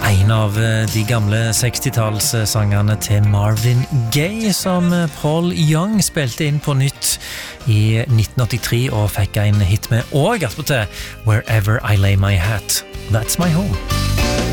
En av de gamle 60-tallssangerne til Marvin Gaye som Paul Young spilte inn på nytt i 1983 og fikk en hit med og attpåtil Wherever I Lay My Hat, That's My Home.